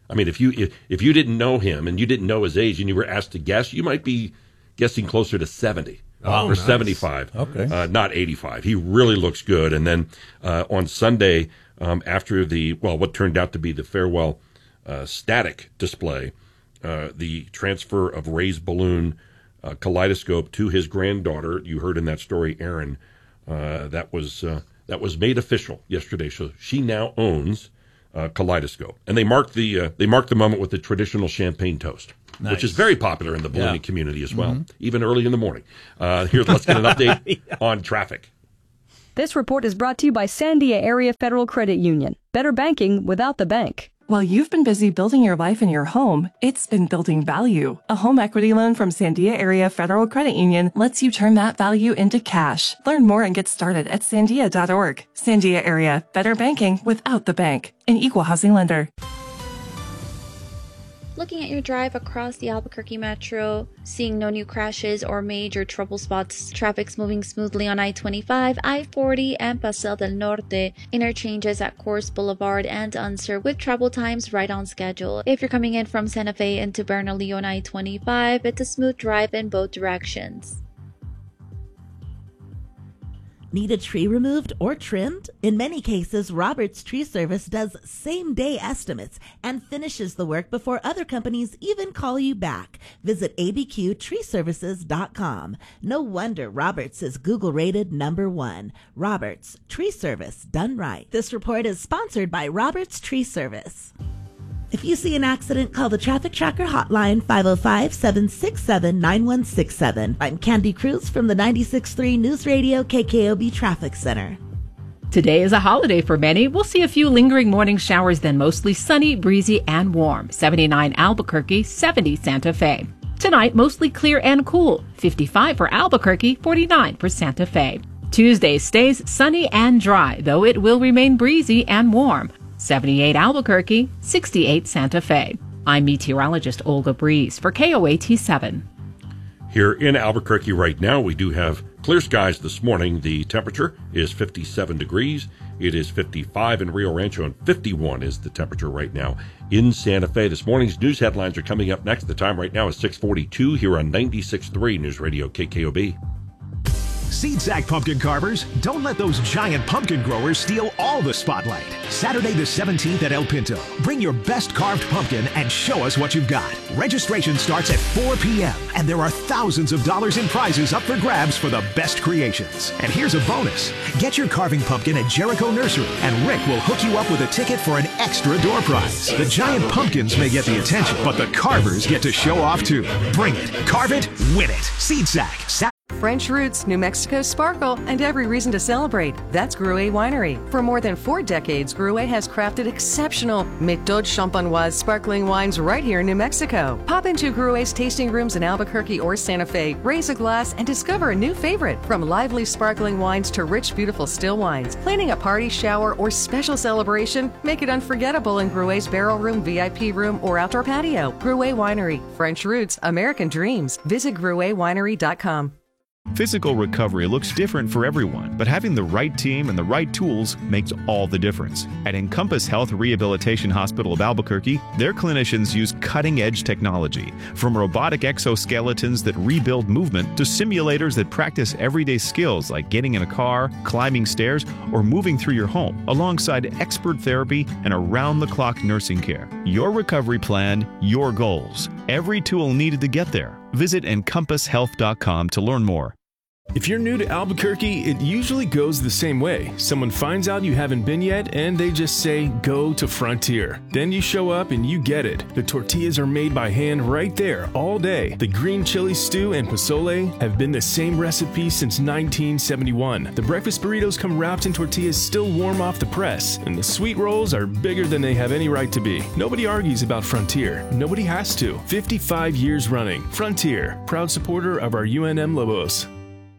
I mean, if you didn't know him and you didn't know his age and you were asked to guess, you might be guessing closer to 70 or nice. 75, not 85. He really looks good. And then on Sunday, after what turned out to be the farewell static display, the transfer of Ray's balloon kaleidoscope to his granddaughter, you heard in that story, Aaron, that was made official yesterday. So she now owns Kaleidoscope, and they marked the moment with the traditional champagne toast, which is very popular in the ballooning community as well, even early in the morning. Let's get an update on traffic. This report is brought to you by Sandia Area Federal Credit Union. Better banking without the bank. While you've been busy building your life and your home, it's been building value. A home equity loan from Sandia Area Federal Credit Union lets you turn that value into cash. Learn more and get started at sandia.org. Sandia Area, better banking without the bank. An equal housing lender. Looking at your drive across the Albuquerque Metro, seeing no new crashes or major trouble spots, traffic's moving smoothly on I-25, I-40, and Paseo del Norte, interchanges at Coors Boulevard and Unser with travel times right on schedule. If you're coming in from Santa Fe into Bernalillo on I-25, it's a smooth drive in both directions. Need a tree removed or trimmed? In many cases, Roberts Tree Service does same-day estimates and finishes the work before other companies even call you back. Visit abqtreeservices.com. No wonder Roberts is Google-rated #1. Roberts Tree Service, done right. This report is sponsored by Roberts Tree Service. If you see an accident, call the Traffic Tracker hotline, 505-767-9167. I'm Candy Cruz from the 96.3 News Radio KKOB Traffic Center. Today is a holiday for many. We'll see a few lingering morning showers, then mostly sunny, breezy, and warm. 79 Albuquerque, 70 Santa Fe. Tonight, mostly clear and cool. 55 for Albuquerque, 49 for Santa Fe. Tuesday stays sunny and dry, though it will remain breezy and warm. 78 Albuquerque, 68 Santa Fe. I'm meteorologist Olga Breeze for KOAT7. Here in Albuquerque right now, we do have clear skies this morning. The temperature is 57 degrees. It is 55 in Rio Rancho, and 51 is the temperature right now in Santa Fe. This morning's news headlines are coming up next. The time right now is 6:42 here on 96.3 News Radio KKOB. Seed Sack pumpkin carvers, don't let those giant pumpkin growers steal all the spotlight. Saturday the 17th at El Pinto. Bring your best carved pumpkin and show us what you've got. Registration starts at 4 p.m. and there are thousands of dollars in prizes up for grabs for the best creations. And here's a bonus. Get your carving pumpkin at Jericho Nursery and Rick will hook you up with a ticket for an extra door prize. The giant pumpkins may get the attention, but the carvers get to show off too. Bring it, carve it, win it. Seed Sack. French roots, New Mexico sparkle, and every reason to celebrate. That's Gruet Winery. For more than 4 decades, Gruet has crafted exceptional Méthode Champenoise sparkling wines right here in New Mexico. Pop into Gruet's tasting rooms in Albuquerque or Santa Fe, raise a glass, and discover a new favorite. From lively sparkling wines to rich, beautiful still wines. Planning a party, shower, or special celebration? Make it unforgettable in Gruet's barrel room, VIP room, or outdoor patio. Gruet Winery. French roots, American dreams. Visit GruetWinery.com. Physical recovery looks different for everyone, but having the right team and the right tools makes all the difference. At Encompass Health Rehabilitation Hospital of Albuquerque, their clinicians use cutting-edge technology, from robotic exoskeletons that rebuild movement to simulators that practice everyday skills like getting in a car, climbing stairs, or moving through your home, alongside expert therapy and around-the-clock nursing care. Your recovery plan, your goals. Every tool needed to get there. Visit EncompassHealth.com to learn more. If you're new to Albuquerque, it usually goes the same way. Someone finds out you haven't been yet, and they just say, go to Frontier. Then you show up and you get it. The tortillas are made by hand right there, all day. The green chili stew and pozole have been the same recipe since 1971. The breakfast burritos come wrapped in tortillas still warm off the press, and the sweet rolls are bigger than they have any right to be. Nobody argues about Frontier. Nobody has to. 55 years running. Frontier, proud supporter of our UNM Lobos.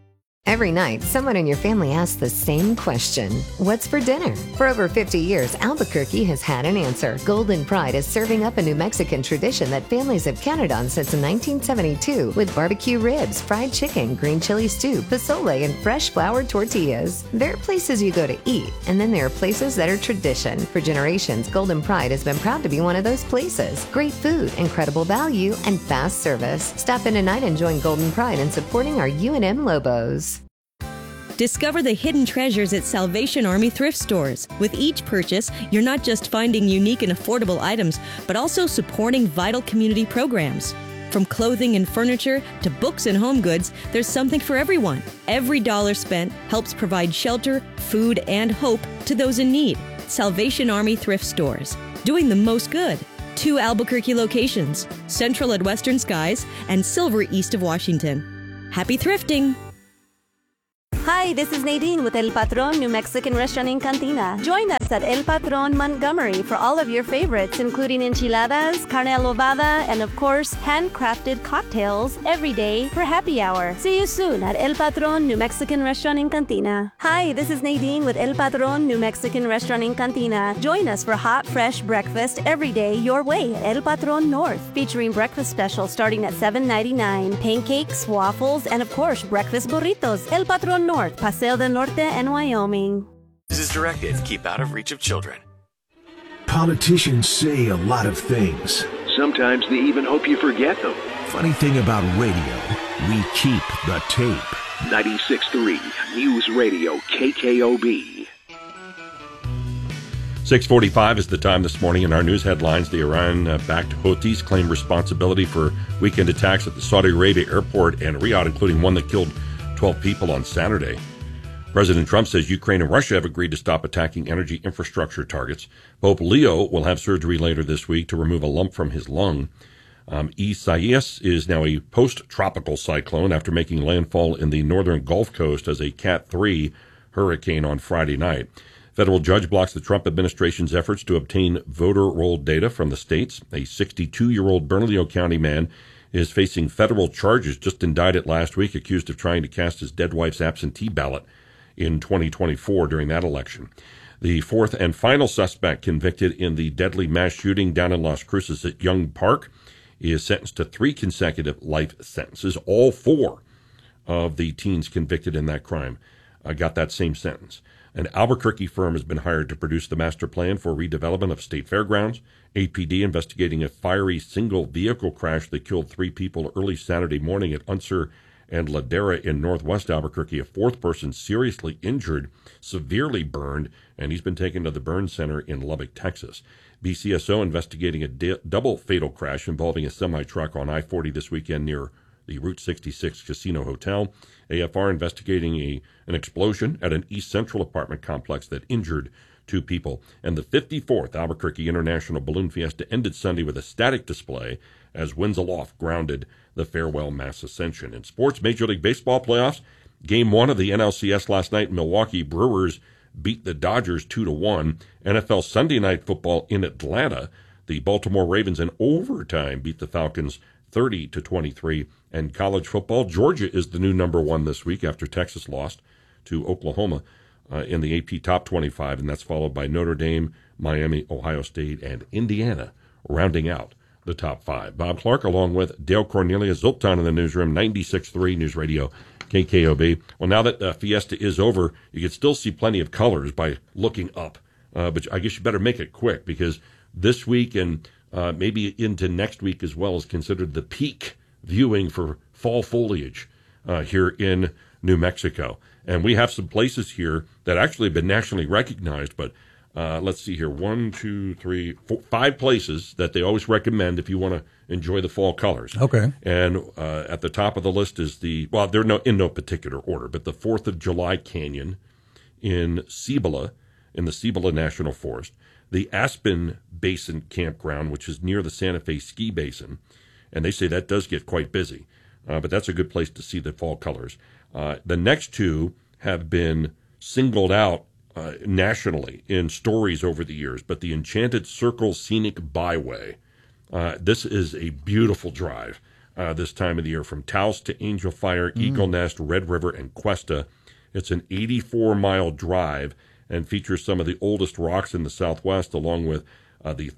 Every night, someone in your family asks the same question. What's for dinner? For over 50 years, Albuquerque has had an answer. Golden Pride is serving up a New Mexican tradition that families have counted on since 1972 with barbecue ribs, fried chicken, green chili stew, pozole, and fresh flour tortillas. There are places you go to eat, and then there are places that are tradition. For generations, Golden Pride has been proud to be one of those places. Great food, incredible value, and fast service. Stop in tonight and join Golden Pride in supporting our UNM Lobos. Discover the hidden treasures at Salvation Army thrift stores. With each purchase, you're not just finding unique and affordable items, but also supporting vital community programs. From clothing and furniture to books and home goods, there's something for everyone. Every dollar spent helps provide shelter, food, and hope to those in need. Salvation Army thrift stores, doing the most good. 2 Albuquerque locations, Central at Western Skies and Silver east of Washington. Happy thrifting! Hi, this is Nadine with El Patron New Mexican Restaurant in Cantina. Join us at El Patron Montgomery for all of your favorites, including enchiladas, carne adobada, and of course, handcrafted cocktails every day for happy hour. See you soon at El Patron New Mexican Restaurant in Cantina. Hi, this is Nadine with El Patron New Mexican Restaurant in Cantina. Join us for hot, fresh breakfast every day your way at El Patron North, featuring breakfast specials starting at $7.99, pancakes, waffles, and of course, breakfast burritos. El Patron North, Paseo del Norte and Wyoming. This is directed to keep out of reach of children. Politicians say a lot of things. Sometimes they even hope you forget them. Funny thing about radio, we keep the tape. 96.3 News Radio KKOB. 6:45 is the time this morning. In our news headlines, the Iran-backed Houthis claim responsibility for weekend attacks at the Saudi Arabia airport and Riyadh, including one that killed 12 people on Saturday. President Trump says Ukraine and Russia have agreed to stop attacking energy infrastructure targets. Pope Leo will have surgery later this week to remove a lump from his lung. Isaias is now a post-tropical cyclone after making landfall in the northern Gulf Coast as a Cat 3 hurricane on Friday night. Federal judge blocks the Trump administration's efforts to obtain voter roll data from the states. A 62-year-old Bernalillo County man is facing federal charges, just indicted last week, accused of trying to cast his dead wife's absentee ballot in 2024 during that election. The fourth and final suspect convicted in the deadly mass shooting down in Las Cruces at Young Park is sentenced to 3 consecutive life sentences. All 4 of the teens convicted in that crime got that same sentence. An Albuquerque firm has been hired to produce the master plan for redevelopment of state fairgrounds. APD investigating a fiery single-vehicle crash that killed 3 people early Saturday morning at Unser and Ladera in northwest Albuquerque. A 4th person seriously injured, severely burned, and he's been taken to the burn center in Lubbock, Texas. BCSO investigating a double fatal crash involving a semi-truck on I-40 this weekend near the Route 66 Casino Hotel. AFR investigating an explosion at an East Central apartment complex that injured 2 people. And the 54th Albuquerque International Balloon Fiesta ended Sunday with a static display as winds aloft grounded the farewell mass ascension. In sports, Major League Baseball playoffs, Game 1 of the NLCS last night, Milwaukee Brewers beat the Dodgers 2-1. NFL Sunday Night Football in Atlanta, the Baltimore Ravens in overtime beat the Falcons 30-23. And college football, Georgia is the new number 1 this week after Texas lost to Oklahoma in the AP Top 25, and that's followed by Notre Dame, Miami, Ohio State, and Indiana, rounding out the top 5. Bob Clark, along with Dale Cornelius, Zoltan in the newsroom, 96.3 News Radio, KKOB. Well, now that Fiesta is over, you can still see plenty of colors by looking up, but I guess you better make it quick, because this week and maybe into next week as well is considered the peak viewing for fall foliage here in New Mexico. And we have some places here that actually have been nationally recognized, but let's see here, 1, 2, 3, 4, 5 places that they always recommend if you want to enjoy the fall colors. Okay. And at the top of the list is they're in no particular order, but the 4th of July Canyon in Cibola, in the Cibola National Forest, the Aspen Basin Campground, which is near the Santa Fe Ski Basin, and they say that does get quite busy, but that's a good place to see the fall colors. The next 2 have been singled out nationally in stories over the years, but the Enchanted Circle Scenic Byway, this is a beautiful drive. this time of the year, from Taos to Angel Fire, Eagle Nest, Red River, and Cuesta. It's an 84-mile drive and features some of the oldest rocks in the Southwest, along with the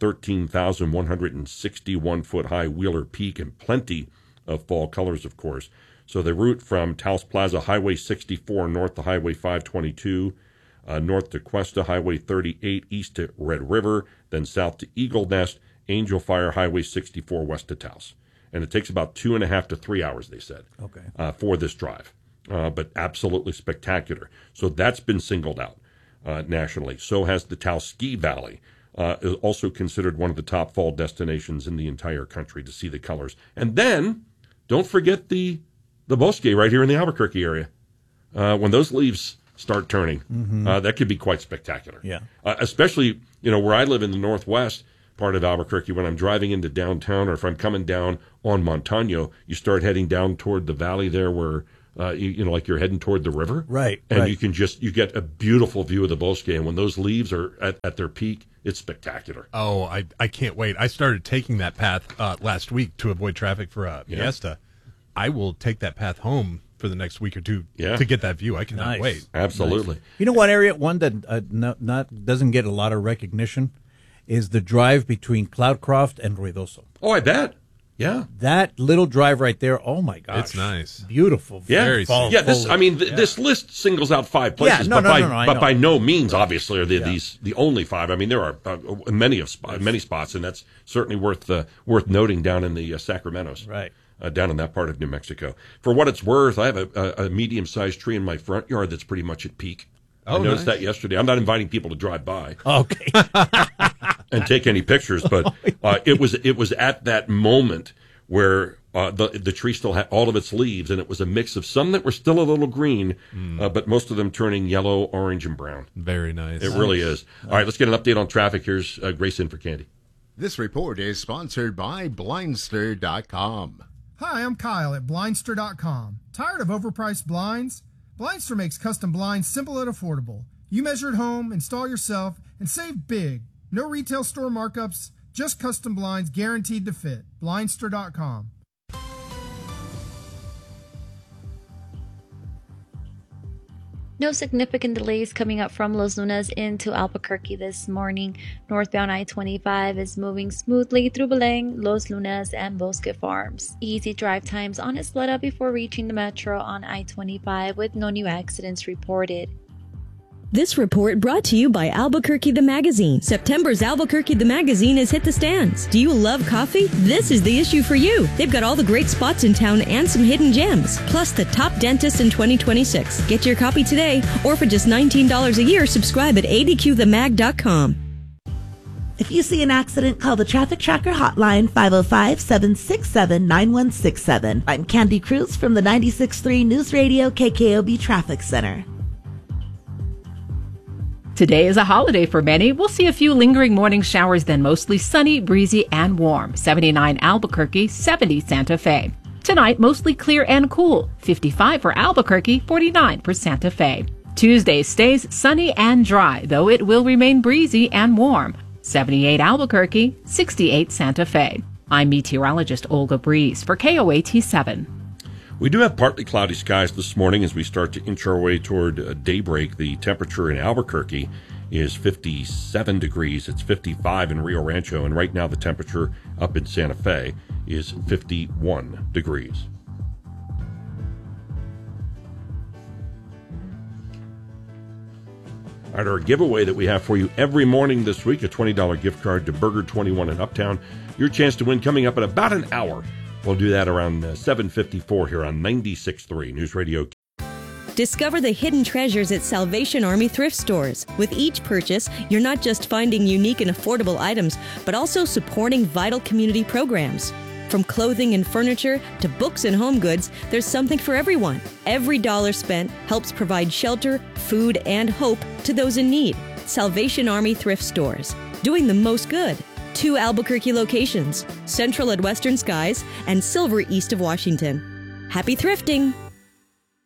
13,161-foot-high Wheeler Peak, and plenty of fall colors, of course. So the route from Taos Plaza, Highway 64, north to Highway 522, north to Cuesta, Highway 38, east to Red River, then south to Eagle Nest, Angel Fire, Highway 64, west to Taos. And it takes about 2.5 to 3 hours, they said, for this drive. But absolutely spectacular. So that's been singled out nationally. So has the Taos Ski Valley, is also considered one of the top fall destinations in the entire country to see the colors. And then, don't forget the Bosque right here in the Albuquerque area. When those leaves start turning, that could be quite spectacular. Yeah. Especially, where I live in the northwest part of Albuquerque, when I'm driving into downtown, or if I'm coming down on Montano, you start heading down toward the valley there where, like you're heading toward the river. Right. And right. you get a beautiful view of the Bosque. And when those leaves are at their peak, it's spectacular. Oh, I can't wait. I started taking that path last week to avoid traffic for Fiesta. I will take that path home for the next week or two to get that view. I cannot wait. Absolutely. Nice. You know what area? One that doesn't get a lot of recognition is the drive between Cloudcroft and Ruidoso. Oh, I bet. Yeah. That little drive right there, oh my gosh. It's nice. Beautiful. Yeah. Very fall. Yeah, this list singles out 5 places, but by no means, obviously, are these the only 5. I mean, there are many spots, and that's certainly worth noting down in the Sacramentos. Right. Down in that part of New Mexico. For what it's worth, I have a medium-sized tree in my front yard that's pretty much at peak. I noticed that yesterday. I'm not inviting people to drive by. Okay. And take any pictures, but it was at that moment where the tree still had all of its leaves, and it was a mix of some that were still a little green, but most of them turning yellow, orange, and brown. Very nice. It really is. All right, let's get an update on traffic. Here's Grace in for Candy. This report is sponsored by Blindster.com. Hi, I'm Kyle at Blindster.com. Tired of overpriced blinds? Blindster makes custom blinds simple and affordable. You measure at home, install yourself, and save big. No retail store markups, just custom blinds guaranteed to fit. Blindster.com. No significant delays coming up from Los Lunas into Albuquerque this morning. Northbound I-25 is moving smoothly through Beleng, Los Lunas, and Bosque Farms. Easy drive times on Isleta before reaching the metro on I-25 with no new accidents reported. This report brought to you by Albuquerque the Magazine. September's Albuquerque the Magazine has hit the stands. Do you love coffee? This is the issue for you. They've got all the great spots in town and some hidden gems, plus the top dentist in 2026. Get your copy today, or for just $19 a year, subscribe at adqthemag.com. If you see an accident, call the Traffic Tracker hotline, 505-767-9167. I'm Candy Cruz from the 96.3 News Radio KKOB Traffic Center. Today is a holiday for many. We'll see a few lingering morning showers, then mostly sunny, breezy, and warm. 79 Albuquerque, 70 Santa Fe. Tonight, mostly clear and cool. 55 for Albuquerque, 49 for Santa Fe. Tuesday stays sunny and dry, though it will remain breezy and warm. 78 Albuquerque, 68 Santa Fe. I'm meteorologist Olga Breeze for KOAT 7. We do have partly cloudy skies this morning as we start to inch our way toward daybreak. The temperature in Albuquerque is 57 degrees. It's 55 in Rio Rancho, and right now the temperature up in Santa Fe is 51 degrees. All right, our giveaway that we have for you every morning this week, a $20 gift card to Burger 21 in Uptown. Your chance to win coming up in about an hour. We'll do that around 7:54 here on 96.3 News Radio. Discover the hidden treasures at Salvation Army thrift stores. With each purchase, you're not just finding unique and affordable items, but also supporting vital community programs. From clothing and furniture to books and home goods, there's something for everyone. Every dollar spent helps provide shelter, food, and hope to those in need. Salvation Army thrift stores, doing the most good. 2 Albuquerque locations, Central at Western Skies and Silver east of Washington. Happy thrifting!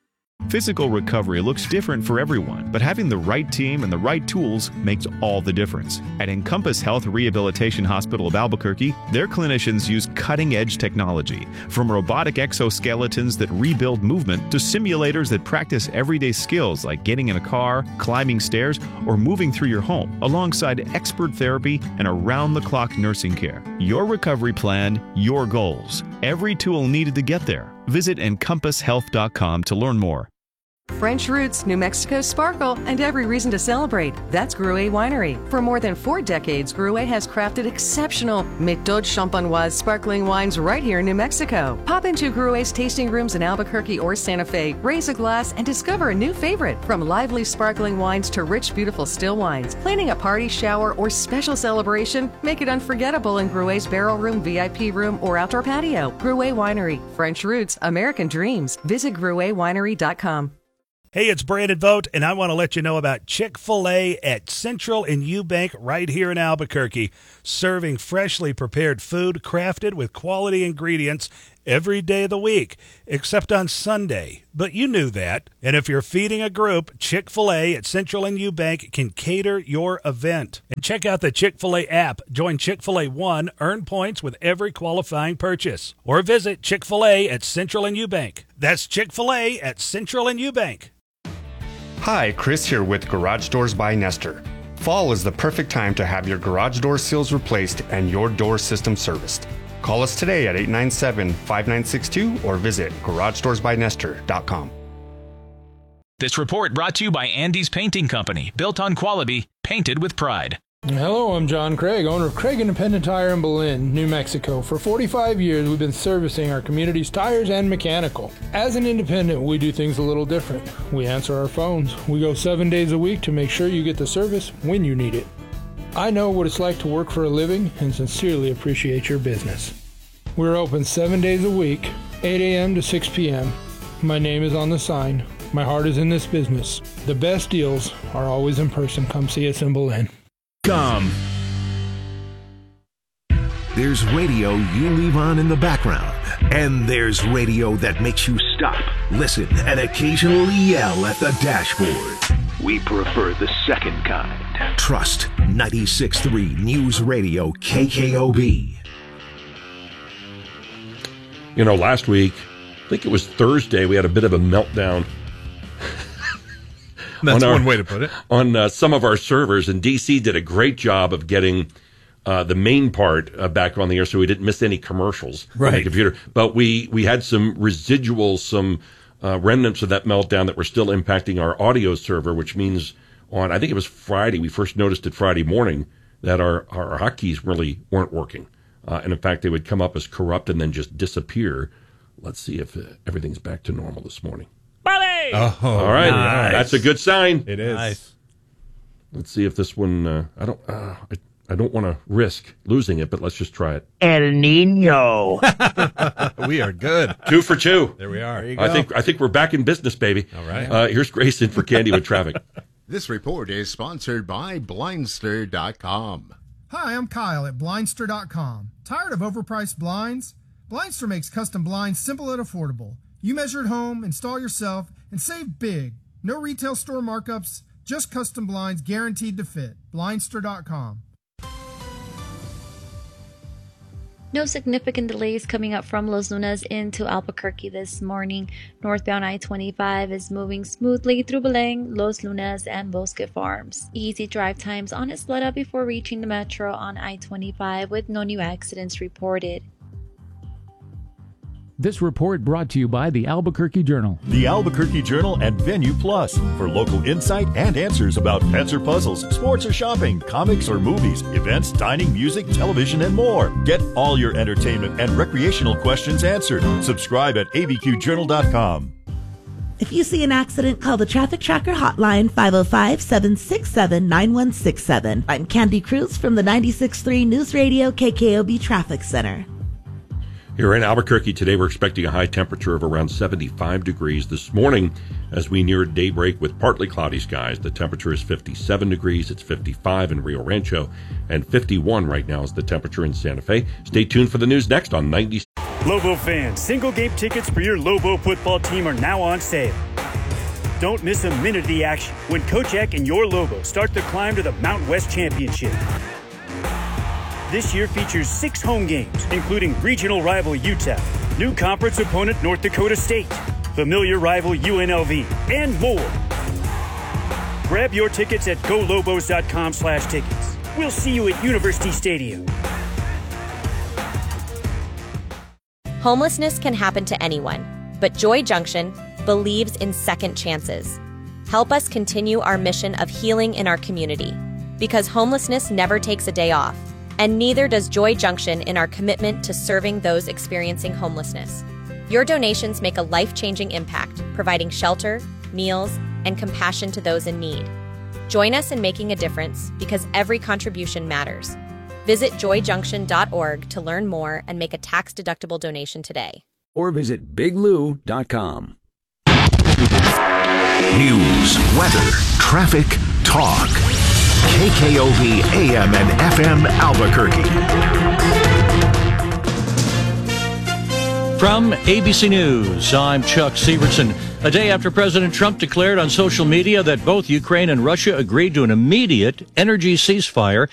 Physical recovery looks different for everyone, but having the right team and the right tools makes all the difference. At Encompass Health Rehabilitation Hospital of Albuquerque, their clinicians use cutting-edge technology, from robotic exoskeletons that rebuild movement to simulators that practice everyday skills like getting in a car, climbing stairs, or moving through your home, alongside expert therapy and around-the-clock nursing care. Your recovery plan, your goals. Every tool needed to get there. Visit EncompassHealth.com to learn more. French roots, New Mexico sparkle, and every reason to celebrate. That's Gruet Winery. For more than 4 decades, Gruet has crafted exceptional Méthode Champenoise sparkling wines right here in New Mexico. Pop into Gruet's tasting rooms in Albuquerque or Santa Fe, raise a glass, and discover a new favorite. From lively sparkling wines to rich, beautiful still wines. Planning a party, shower, or special celebration? Make it unforgettable in Gruet's barrel room, VIP room, or outdoor patio. Gruet Winery. French roots, American dreams. Visit GruetWinery.com. Hey, it's Brandon Vogt, and I want to let you know about Chick-fil-A at Central and Eubank right here in Albuquerque, serving freshly prepared food crafted with quality ingredients every day of the week, except on Sunday. But you knew that. And if you're feeding a group, Chick-fil-A at Central and Eubank can cater your event. And check out the Chick-fil-A app. Join Chick-fil-A One, earn points with every qualifying purchase. Or visit Chick-fil-A at Central and Eubank. That's Chick-fil-A at Central and Eubank. Hi, Chris here with Garage Doors by Nestor. Fall is the perfect time to have your garage door seals replaced and your door system serviced. Call us today at 897-5962 or visit GarageDoorsByNestor.com. This report brought to you by Andy's Painting Company, built on quality, painted with pride. Hello, I'm John Craig, owner of Craig Independent Tire in Belen, New Mexico. For 45 years, we've been servicing our community's tires and mechanical. As an independent, we do things a little different. We answer our phones. We go 7 days a week to make sure you get the service when you need it. I know what it's like to work for a living and sincerely appreciate your business. We're open 7 days a week, 8 a.m. to 6 p.m. My name is on the sign. My heart is in this business. The best deals are always in person. Come see us in Belen. There's radio you leave on in the background, and there's radio that makes you stop, listen, and occasionally yell at the dashboard. We prefer the second kind. Trust 96.3 News Radio KKOB. You know, last week, I think it was Thursday, we had a bit of a meltdown. That's one way to put it. On some of our servers, and DC did a great job of getting the main part back on the air, so we didn't miss any commercials on the computer. But we had some residuals, some remnants of that meltdown that were still impacting our audio server, which means on, I think it was Friday, we first noticed it Friday morning, that our hotkeys really weren't working. And in fact, they would come up as corrupt and then just disappear. Let's see if everything's back to normal this morning. Oh, all right. Nice. That's a good sign. It is. Nice. Let's see if this one, I don't want to risk losing it, but let's just try it. El Nino. We are good. 2 for 2. There we are. There you go. I think we're back in business, baby. All right. Here's Grayson for Candy with Traffic. This report is sponsored by Blindster.com. Hi, I'm Kyle at Blindster.com. Tired of overpriced blinds? Blindster makes custom blinds simple and affordable. You measure at home, install yourself, and save big. No retail store markups, just custom blinds guaranteed to fit. Blindster.com. No significant delays coming up from Los Lunas into Albuquerque this morning. Northbound I-25 is moving smoothly through Beleng, Los Lunas, and Bosque Farms. Easy drive times on Isleta before reaching the metro on I-25 with no new accidents reported. This report brought to you by the Albuquerque Journal. The Albuquerque Journal and Venue Plus for local insight and answers about pets or puzzles, sports or shopping, comics or movies, events, dining, music, television, and more. Get all your entertainment and recreational questions answered. Subscribe at abqjournal.com. If you see an accident, call the Traffic Tracker hotline 505-767-9167. I'm Candy Cruz from the 96.3 News Radio KKOB Traffic Center. Here in Albuquerque today, we're expecting a high temperature of around 75 degrees. This morning, as we near daybreak with partly cloudy skies, the temperature is 57 degrees. It's 55 in Rio Rancho, and 51 right now is the temperature in Santa Fe. Stay tuned for the news next on 90. Lobo fans, single game tickets for your Lobo football team are now on sale. don't miss a minute of the action when Kochek and your Lobos start the climb to the Mountain West Championship. This year features 6 home games, including regional rival UTEP, new conference opponent North Dakota State, familiar rival UNLV, and more. Grab your tickets at golobos.com/tickets. We'll see you at University Stadium. Homelessness can happen to anyone, but Joy Junction believes in second chances. Help us continue our mission of healing in our community, because homelessness never takes a day off, and neither does Joy Junction in our commitment to serving those experiencing homelessness. Your donations make a life-changing impact, providing shelter, meals, and compassion to those in need. Join us in making a difference, because every contribution matters. Visit joyjunction.org to learn more and make a tax-deductible donation today. Or visit biglou.com. News, weather, traffic, talk. KKOV AM and FM Albuquerque. From ABC News, I'm Chuck Severson. A day after President Trump declared on social media that both Ukraine and Russia agreed to an immediate energy ceasefire,